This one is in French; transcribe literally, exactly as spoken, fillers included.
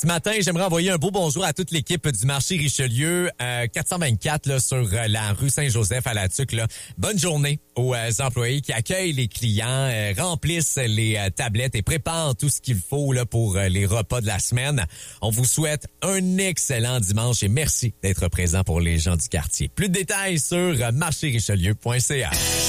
Ce matin, j'aimerais envoyer un beau bonjour à toute l'équipe du marché Richelieu euh, quatre cent vingt-quatre là, sur euh, la rue Saint-Joseph à La Tuque. Là. Bonne journée aux euh, employés qui accueillent les clients, euh, remplissent les euh, tablettes et préparent tout ce qu'il faut là, pour euh, les repas de la semaine. On vous souhaite un excellent dimanche et merci d'être présent pour les gens du quartier. Plus de détails sur euh, marché richelieu point c a.